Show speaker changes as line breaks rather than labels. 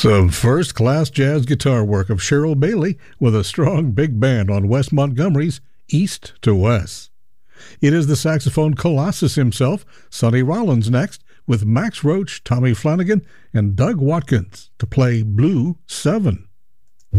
Some first-class jazz guitar work of Cheryl Bailey with a strong big band on Wes Montgomery's East to West. It is the saxophone colossus himself, Sonny Rollins, next, with Max Roach, Tommy Flanagan, and Doug Watkins to play Blue 7.